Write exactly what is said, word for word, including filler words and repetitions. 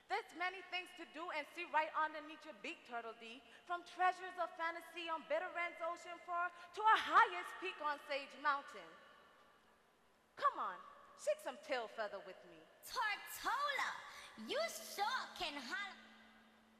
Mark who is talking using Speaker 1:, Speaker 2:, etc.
Speaker 1: There's many things to do and see right underneath your beak, Turtle D. From treasures of fantasy on Bitterend's ocean floor to our highest peak on Sage Mountain. Come on, shake some tail feather with me.
Speaker 2: Tortola, you sure can holler.